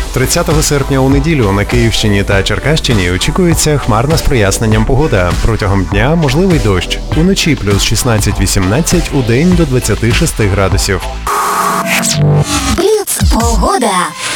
30 серпня у неділю на Київщині та Черкащині очікується хмарна з проясненням погода. Протягом дня можливий дощ. Уночі плюс 16-18, удень до 26 градусів. Бліц погода.